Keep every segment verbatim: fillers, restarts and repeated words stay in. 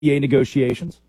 A negotiations?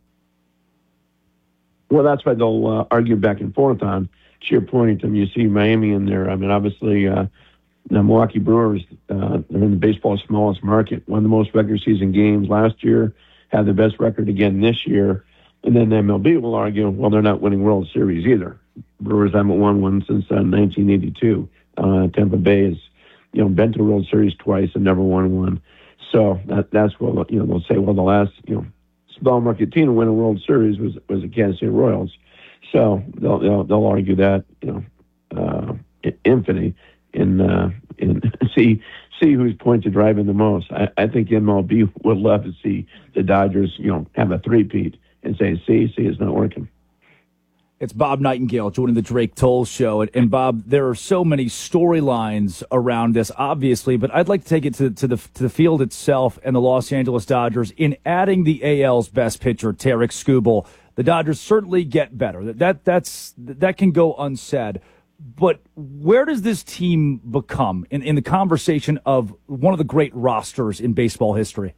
Well, that's why they'll uh, argue back and forth on. To your point, I mean, you see Miami in there. I mean, obviously, uh, the Milwaukee Brewers, uh, they're in the baseball's smallest market. Won the most regular season games last year, had the best record again this year. And then the M L B will argue, well, they're not winning World Series either. Brewers haven't won one since uh, nineteen eighty-two. Uh, Tampa Bay has, you know, been to the World Series twice and never won one. So that, that's what, you know, they'll say, well, the last, you know, small market team to win a World Series was was the Kansas City Royals. So they'll they'll, they'll argue that, you know, uh, infinity and uh, and see see who's point to driving the most. I, I think M L B would love to see the Dodgers, you know, have a three-peat and say, see, see, it's not working. It's Bob Nightingale joining the Drake Toll Show. And, and Bob, there are so many storylines around this, obviously, but I'd like to take it to, to the to the field itself and the Los Angeles Dodgers. In adding the A L's best pitcher, Tarik Skubal, the Dodgers certainly get better. That, that that's that can go unsaid. But where does this team become in, in the conversation of one of the great rosters in baseball history?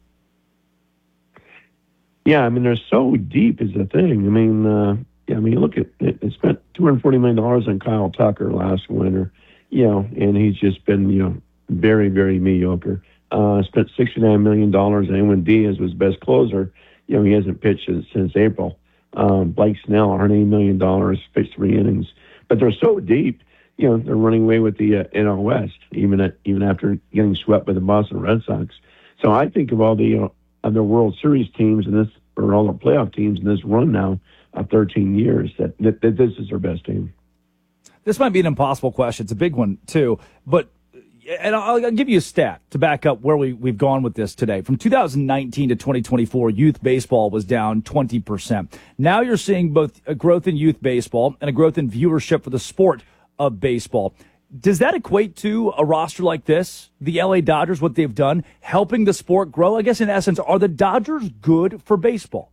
Yeah, I mean, they're so deep is the thing. I mean, uh, yeah, I mean, look at it. They spent two hundred forty million dollars on Kyle Tucker last winter, you know, and he's just been, you know, very, very mediocre. Uh, spent sixty-nine million dollars on Edwin Diaz, was best closer. You know, he hasn't pitched since, since April. Um, Blake Snell, one hundred eighty million dollars, pitched three innings. But they're so deep, you know, they're running away with the uh, N L West, even at, even after getting swept by the Boston Red Sox. So I think of all the uh, other World Series teams and this, or all the playoff teams in this run now of thirteen years, that, that, that this is their best team. This might be an impossible question. It's a big one, too. But, and I'll, I'll give you a stat to back up where we, we've gone with this today. From two thousand nineteen to twenty twenty-four, youth baseball was down twenty percent. Now you're seeing both a growth in youth baseball and a growth in viewership for the sport of baseball. Does that equate to a roster like this, the L A Dodgers, what they've done, helping the sport grow? I guess, in essence, are the Dodgers good for baseball?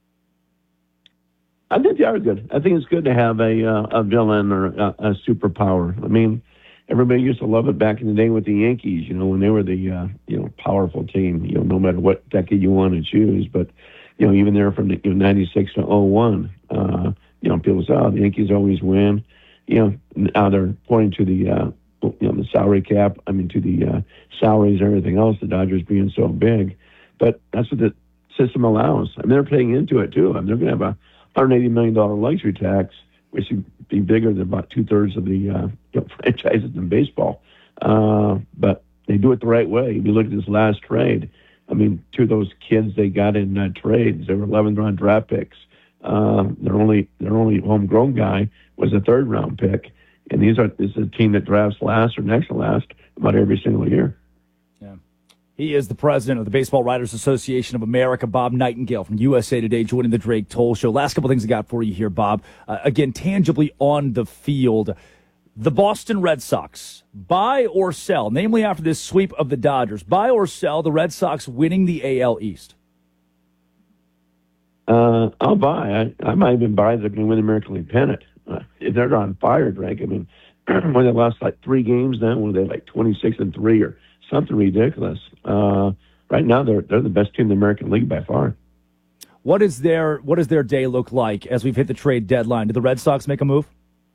I think they are good. I think it's good to have a uh, a villain or a, a superpower. I mean, everybody used to love it back in the day with the Yankees, you know, when they were the, uh, you know, powerful team, you know, no matter what decade you want to choose. But, you know, even there from the, you know, ninety-six to oh one, uh, you know, people say, oh, the Yankees always win. You know, now they're pointing to the, uh, you know, the salary cap, I mean, to the uh, salaries and everything else, the Dodgers being so big. But that's what the system allows. I mean, they're paying into it, too. I mean, they're going to have a one hundred eighty million dollars luxury tax, which would be bigger than about two-thirds of the uh, you know, franchises in baseball. Uh, but they do it the right way. If you look at this last trade, I mean, two of those kids they got in uh, trades, they were eleventh-round draft picks. Uh, their only their only homegrown guy was a third-round pick. And these are this is a team that drafts last or next to last about every single year. Yeah. He is the president of the Baseball Writers Association of America, Bob Nightingale from U S A Today, joining the Drake Toll Show. Last couple things I got for you here, Bob. Uh, again, tangibly on the field, the Boston Red Sox, buy or sell, namely after this sweep of the Dodgers, buy or sell the Red Sox winning the A L East? Uh, I'll buy. I, I might even buy they're going to win the American League pennant. Uh, if they're on fire, Drake, I mean, when they lost like three games then, when they like twenty-six and three or something ridiculous. Uh, right now, they're they're the best team in the American League by far. What is their what does their day look like as we've hit the trade deadline? Do the Red Sox make a move?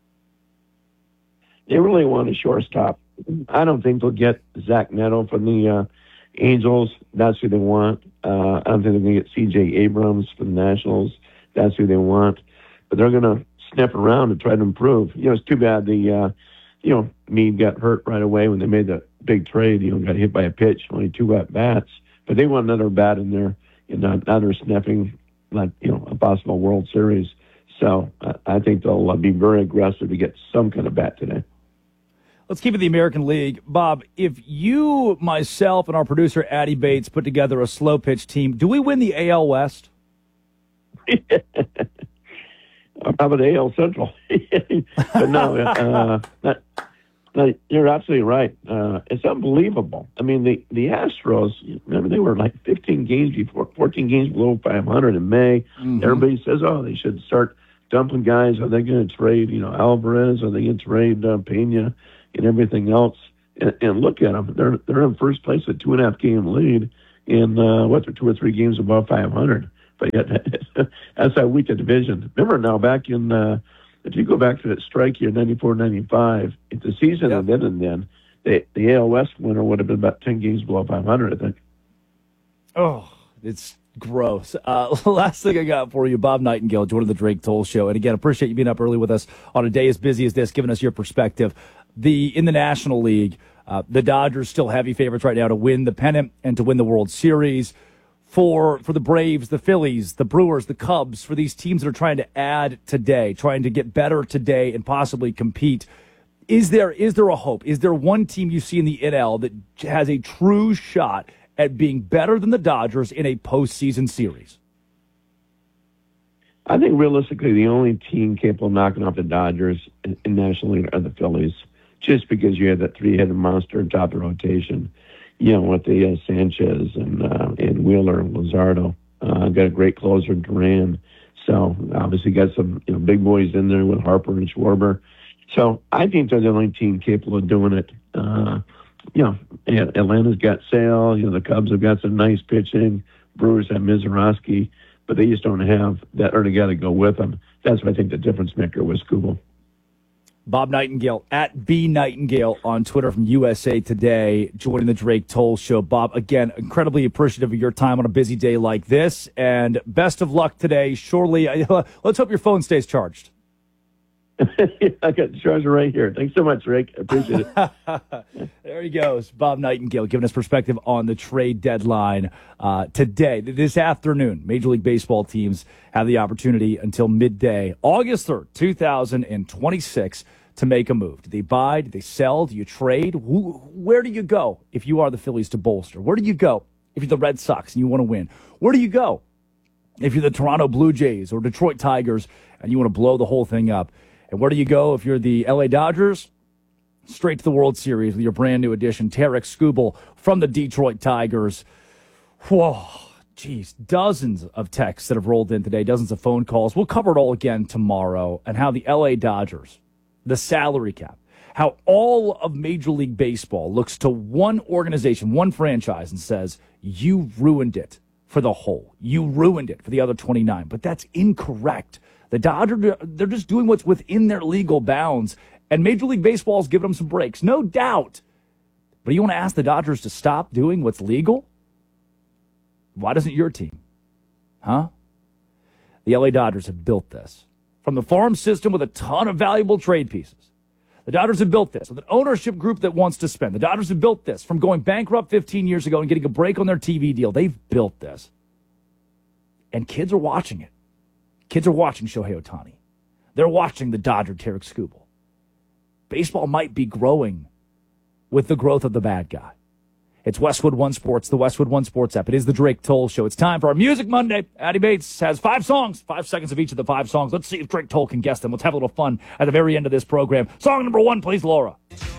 They really want a shortstop. I don't think they'll get Zach Neto from the uh, Angels. That's who they want. Uh, I don't think they're going to get C J Abrams from the Nationals. That's who they want. But they're going to sniff around and try to improve. You know, it's too bad the, uh, you know, Meade got hurt right away when they made the big trade. You know, got hit by a pitch, only two at bats. But they want another bat in there. You know, now they're sniffing, like, you know, a possible World Series. So uh, I think they'll uh, be very aggressive to get some kind of bat today. Let's keep it the American League. Bob, if you, myself, and our producer, Addie Bates, put together a slow pitch team, do we win the A L West? How about the A L Central? But no, uh, that, that, you're absolutely right. Uh, it's unbelievable. I mean, the, the Astros, remember, they were like fifteen games before, fourteen games below five hundred in May. Mm-hmm. Everybody says, oh, they should start dumping guys. Are they going to trade, you know, Alvarez? Are they going to trade uh, Pena and everything else? And, and look at them. They're, they're in first place with two and a half game lead. And uh, what, they're two or three games above five hundred. But yet, that's how weak a division. Remember now, back in, uh, if you go back to that strike year, ninety-four ninety-five, if the season had ended then, the, the A L West winner would have been about ten games below five hundred, I think. Oh, it's gross. Uh, last thing I got for you, Bob Nightingale, joining the Drake Toll Show. And again, appreciate you being up early with us on a day as busy as this, giving us your perspective. The in the National League, uh, the Dodgers still heavy favorites right now to win the pennant and to win the World Series. For for the Braves, the Phillies, the Brewers, the Cubs, for these teams that are trying to add today, trying to get better today and possibly compete, is there is there a hope? Is there one team you see in the N L that has a true shot at being better than the Dodgers in a postseason series? I think realistically the only team capable of knocking off the Dodgers in, in National League are the Phillies, just because you have that three-headed monster atop the rotation. You know, with the uh, Sanchez and uh, and Wheeler and Luzardo. Uh, got a great closer, Duran. So obviously got some you know big boys in there with Harper and Schwarber. So I think they're the only team capable of doing it. Uh, you know, Atlanta's got Sale. You know, the Cubs have got some nice pitching. Brewers have Mizorowski, but they just don't have that other guy to go with them. That's what I think the difference maker was Skubal. Bob Nightingale, at B Nightingale on Twitter from U S A Today, joining the Drake Toll Show. Bob, again, incredibly appreciative of your time on a busy day like this, and best of luck today. Surely, let's hope your phone stays charged. I got the charger right here. Thanks so much, Rick. I appreciate it. There he goes, Bob Nightingale, giving us perspective on the trade deadline uh, today. This afternoon, Major League Baseball teams have the opportunity until midday, August third, two thousand twenty-six, to make a move. Do they buy? Do they sell? Do you trade? Who, where do you go if you are the Phillies to bolster? Where do you go if you're the Red Sox and you want to win? Where do you go if you're the Toronto Blue Jays or Detroit Tigers and you want to blow the whole thing up? And where do you go if you're the L A Dodgers? Straight to the World Series with your brand new addition, Tarik Skubal from the Detroit Tigers. Whoa, geez, dozens of texts that have rolled in today, dozens of phone calls. We'll cover it all again tomorrow, and how the L A Dodgers, the salary cap, how all of Major League Baseball looks to one organization, one franchise, and says, you ruined it for the whole. You ruined it for the other twenty-nine. But that's incorrect. The Dodgers, they're just doing what's within their legal bounds, and Major League Baseball is giving them some breaks, no doubt. But you want to ask the Dodgers to stop doing what's legal? Why doesn't your team? Huh? The L A Dodgers have built this. From the farm system with a ton of valuable trade pieces. The Dodgers have built this with an ownership group that wants to spend. The Dodgers have built this from going bankrupt fifteen years ago and getting a break on their T V deal. They've built this. And kids are watching it. Kids are watching Shohei Ohtani. They're watching the Dodger Tarik Skubal. Baseball might be growing with the growth of the bad guy. It's Westwood One Sports, the Westwood One Sports app. It is the Drake Toll Show. It's time for our Music Monday. Addie Bates has five songs, five seconds of each of the five songs. Let's see if Drake Toll can guess them. Let's have a little fun at the very end of this program. Song number one, please, Laura.